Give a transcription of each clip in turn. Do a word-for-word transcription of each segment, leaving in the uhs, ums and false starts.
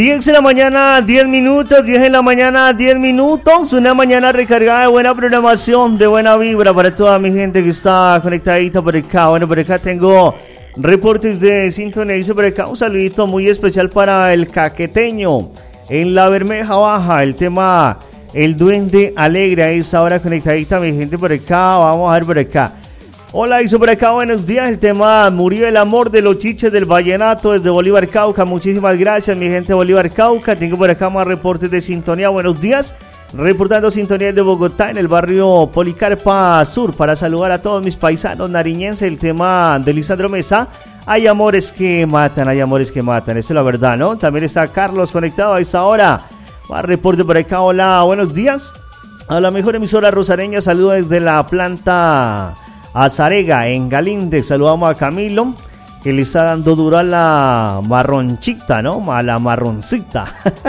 diez de la mañana, diez minutos, diez de la mañana, diez minutos, una mañana recargada de buena programación, de buena vibra para toda mi gente que está conectadita por acá. Bueno, por acá tengo reportes de sintonía, dice por acá un saludito muy especial para el caqueteño, en la Bermeja Baja, el tema El Duende Alegre, a esa hora conectadita mi gente por acá, vamos a ver por acá. Hola, hizo por acá, buenos días, el tema Murió el amor de los chiches del vallenato desde Bolívar, Cauca, muchísimas gracias mi gente de Bolívar, Cauca. Tengo por acá más reportes de sintonía, buenos días, reportando sintonía de Bogotá en el barrio Policarpa Sur, para saludar a todos mis paisanos nariñenses, el tema de Lisandro Mesa, hay amores que matan, hay amores que matan, eso es la verdad, ¿no? También está Carlos conectado a esa hora, más reporte por acá, hola, buenos días, a la mejor emisora rosareña, saludo desde la planta Azarega, en Galíndez. Saludamos a Camilo, que le está dando duro a la marronchita, ¿no? A la marroncita.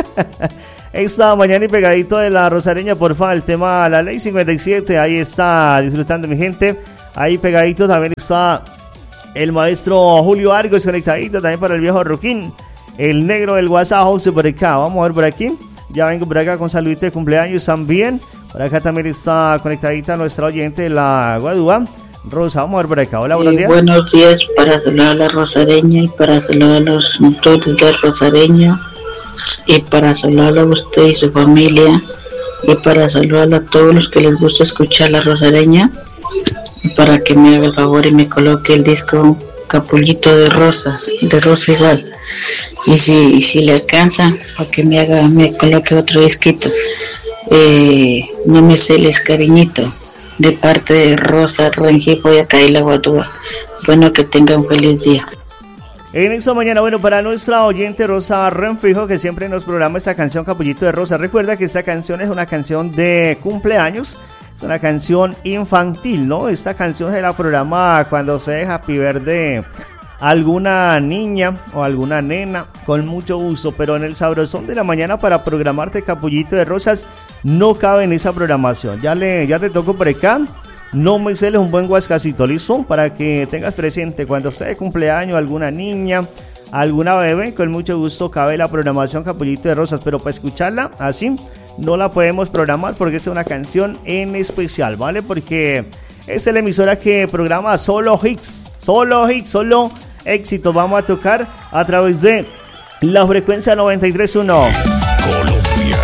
Esta mañana y pegadito de la rosareña, por favor, el tema La Ley cincuenta y siete, ahí está disfrutando mi gente. Ahí pegadito también está el maestro Julio Argos conectadito también para el viejo Roquín. El negro del WhatsApp, José por acá. Vamos a ver por aquí. Ya vengo por acá con saludito de cumpleaños también. Por acá también está conectadita nuestra oyente, la Guadúa. Rosa, vamos a ver por acá. Hola, buenos días. Eh, buenos días para saludar a la rosareña y para saludar a los motores de rosareña y para saludar a usted y su familia y para saludar a todos los que les gusta escuchar la rosareña y para que me haga el favor y me coloque el disco Capullito de Rosas, de Rosa igual. Y si, y si le alcanza, para que me haga, me coloque otro disquito. Eh, no me celes, cariñito, de parte de Rosa Rengifo y acá y la Guadúa. Bueno, que tenga un feliz día. En esta mañana, bueno, para nuestra oyente Rosa Renfijo, que siempre nos programa esta canción Capullito de Rosa, recuerda que esta canción es una canción de cumpleaños, es una canción infantil, ¿no? Esta canción se la programa cuando se deja Happy Birthday alguna niña o alguna nena, con mucho gusto, pero en el sabrosón de la mañana para programarte Capullito de Rosas no cabe en esa programación. Ya le ya te toco por acá, no me celes, un buen guascacito, listo, para que tengas presente cuando esté de cumpleaños alguna niña, alguna bebé, con mucho gusto cabe la programación Capullito de Rosas, pero para escucharla así no la podemos programar porque es una canción en especial, ¿vale? Porque es la emisora que programa solo hits, solo hits, solo éxitos. Vamos a tocar a través de la frecuencia noventa y tres punto uno. Colombia.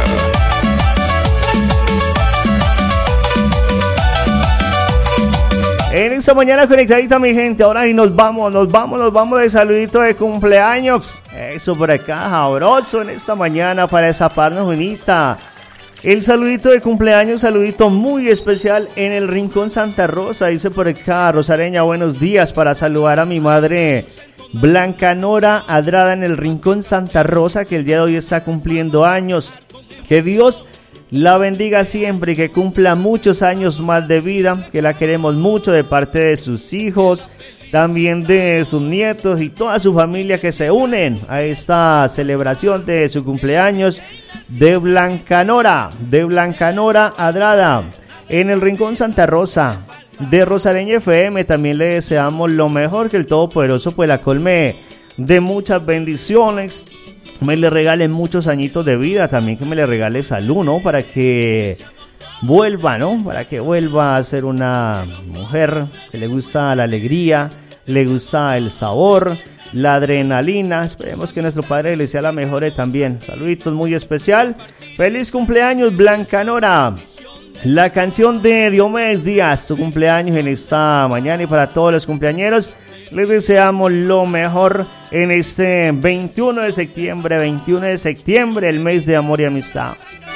En esta mañana conectadita mi gente, ahora y nos vamos, nos vamos, nos vamos de saludito de cumpleaños. Eso por acá, sabroso en esta mañana para esa parna bonita. El saludito de cumpleaños, saludito muy especial en el Rincón Santa Rosa, dice por acá rosareña, buenos días, para saludar a mi madre Blanca Nora Adrada en el Rincón Santa Rosa, que el día de hoy está cumpliendo años. Que Dios la bendiga siempre y que cumpla muchos años más de vida, que la queremos mucho de parte de sus hijos, también de sus nietos y toda su familia que se unen a esta celebración de su cumpleaños de Blanca Nora, de Blanca Nora Adrada, en el Rincón Santa Rosa de Rosareña F M. También le deseamos lo mejor, que el Todopoderoso pues la colme de muchas bendiciones, me le regale muchos añitos de vida, también que me le regale salud, ¿no? Para que vuelva, ¿no? Para que vuelva a ser una mujer que le gusta la alegría, le gusta el sabor, la adrenalina. Esperemos que nuestro Padre le sea la mejor también. Saluditos muy especial. Feliz cumpleaños, Blanca Nora. La canción de Diomedes Díaz, tu cumpleaños en esta mañana, y para todos los cumpleañeros les deseamos lo mejor en este veintiuno de septiembre, veintiuno de septiembre, el mes de amor y amistad.